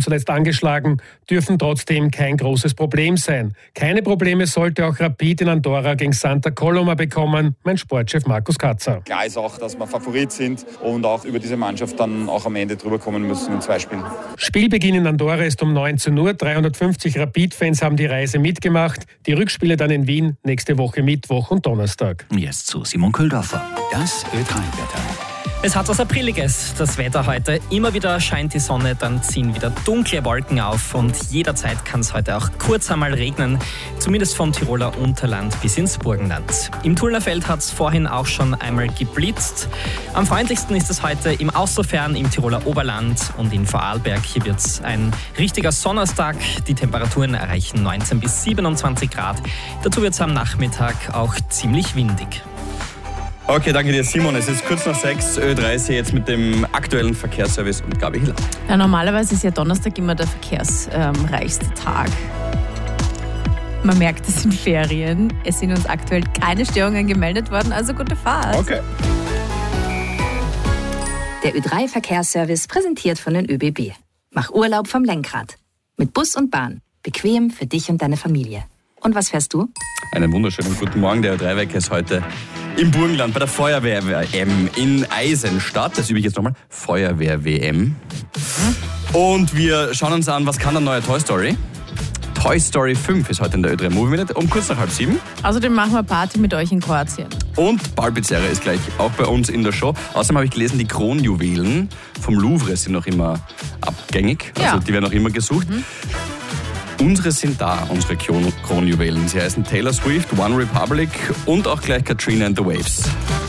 zuletzt angeschlagen, dürfen trotzdem kein großes Problem sein. Keine Probleme sollte auch Rapid in Andorra gegen Santa Coloma bekommen, mein Sportchef Markus Katzer. Klar ist auch, dass wir Favorit sind und auch über diese Mannschaft dann auch am Ende drüber kommen müssen in 2 Spielen. Spielbeginn in Andorra ist um 19 Uhr. 350 Rapid-Fans haben die Reise mitgemacht. Die Rückspiele dann in Wien nächste Woche Mittwoch und Donnerstag. Jetzt zu Simon Köhldorfer. Das Ö3-Wetter. Es hat was Apriliges, das Wetter heute. Immer wieder scheint die Sonne, dann ziehen wieder dunkle Wolken auf und jederzeit kann es heute auch kurz einmal regnen, zumindest vom Tiroler Unterland bis ins Burgenland. Im Tullnerfeld hat es vorhin auch schon einmal geblitzt. Am freundlichsten ist es heute im Außerfern, im Tiroler Oberland und in Vorarlberg. Hier wird es ein richtiger Sonntag. Die Temperaturen erreichen 19 bis 27 Grad. Dazu wird es am Nachmittag auch ziemlich windig. Okay, danke dir, Simon. Es ist kurz nach 6, Ö30 jetzt mit dem aktuellen Verkehrsservice und Gabi Hiller. Ja, normalerweise ist ja Donnerstag immer der verkehrsreichste Tag. Man merkt, es sind Ferien. Es sind uns aktuell keine Störungen gemeldet worden, also gute Fahrt. Okay. Der Ö3-Verkehrsservice präsentiert von den ÖBB. Mach Urlaub vom Lenkrad. Mit Bus und Bahn. Bequem für dich und deine Familie. Und was fährst du? Einen wunderschönen guten Morgen. Der Ö3-Wecker ist heute im Burgenland bei der Feuerwehr-WM in Eisenstadt. Das übe ich jetzt nochmal. Feuerwehr-WM. Und wir schauen uns an, was kann der neue Toy Story? Toy Story 5 ist heute in der Ö3 Movie Minute um kurz nach 6:30. Außerdem machen wir Party mit euch in Kroatien. Und Barbizerre ist gleich auch bei uns in der Show. Außerdem habe ich gelesen, die Kronjuwelen vom Louvre sind noch immer abgängig. Also die werden noch immer gesucht. Unsere sind da, unsere Kronjuwelen. Sie heißen Taylor Swift, One Republic und auch gleich Katrina and the Waves.